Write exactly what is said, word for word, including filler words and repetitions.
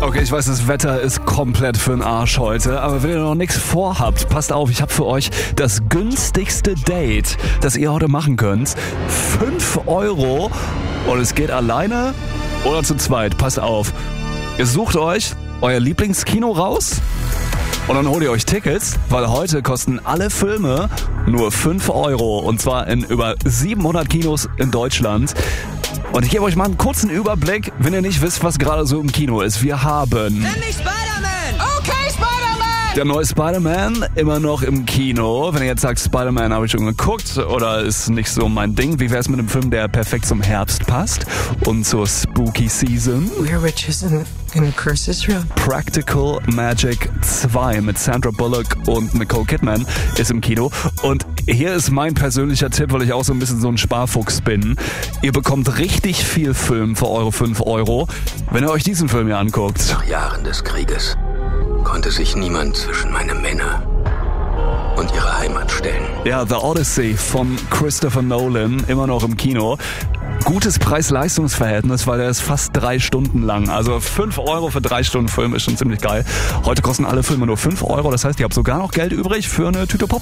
Okay, ich weiß, das Wetter ist komplett für den Arsch heute, aber wenn ihr noch nichts vorhabt, passt auf, ich habe für euch das günstigste Date, das ihr heute machen könnt. fünf Euro und es geht alleine oder zu zweit. Passt auf, ihr sucht euch euer Lieblingskino raus und dann holt ihr euch Tickets, weil heute kosten alle Filme nur fünf Euro und zwar in über siebenhundert Kinos in Deutschland. Und ich gebe euch mal einen kurzen Überblick, wenn ihr nicht wisst, was gerade so im Kino ist. Wir haben Nenn mich Spider-Man! Okay, Spider-Man! der neue Spider-Man immer noch im Kino. Wenn ihr jetzt sagt, Spider-Man habe ich schon geguckt oder ist nicht so mein Ding, wie wäre es mit einem Film, der perfekt zum Herbst passt und zur Spooky Season? We're witches and, and curse is real. Practical Magic zwei mit Sandra Bullock und Nicole Kidman ist im Kino. Und hier ist mein persönlicher Tipp, weil ich auch so ein bisschen so ein Sparfuchs bin. Ihr bekommt richtig viel Film für eure fünf Euro, wenn ihr euch diesen Film hier anguckt. Nach Jahren des Krieges konnte sich niemand zwischen meine Männer und ihre Heimat stellen. Ja, The Odyssey von Christopher Nolan, immer noch im Kino. Gutes Preis-Leistungs-Verhältnis, weil er ist fast drei Stunden lang. Also fünf Euro für drei Stunden Film ist schon ziemlich geil. Heute kosten alle Filme nur fünf Euro, das heißt, ihr habt sogar noch Geld übrig für eine Tüte Pop.